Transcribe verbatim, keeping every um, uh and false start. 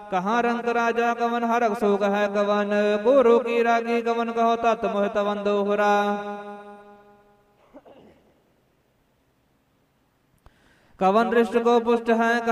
कहाँ रंग राजा कवन हरक सोग है कवन, गुरु की रागी कवन कहो तत् मोह तवन दोहरा। कवन दृष्ट को पुष्ट है